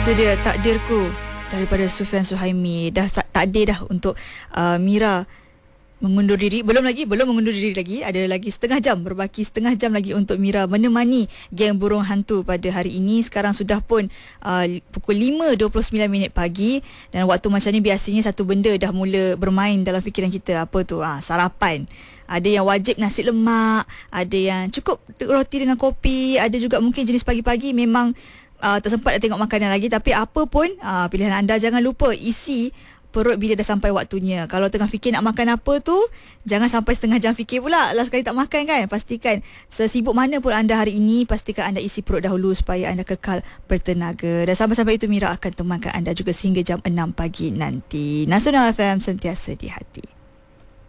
Itu dia Takdirku daripada Sufyan Suhaimi. Dah takdir dah untuk Mira mengundur diri. Belum mengundur diri lagi. Ada lagi setengah jam, berbaki setengah jam lagi untuk Mira menemani geng burung hantu pada hari ini. Sekarang sudah pun pukul 5.29 pagi, dan waktu macam ni biasanya satu benda dah mula bermain dalam fikiran kita. Apa tu? Sarapan. Ada yang wajib nasi lemak, ada yang cukup roti dengan kopi, ada juga mungkin jenis pagi-pagi memang tak sempat nak tengok makanan lagi. Tapi apa pun pilihan anda, jangan lupa isi perut bila dah sampai waktunya. Kalau tengah fikir nak makan apa tu, jangan sampai setengah jam fikir pula, last kali tak makan kan. Pastikan sesibuk mana pun anda hari ini, pastikan anda isi perut dahulu supaya anda kekal bertenaga. Dan sampai-sampai itu Mira akan temankan anda juga sehingga jam 6 pagi nanti. Nasional FM, sentiasa di hati.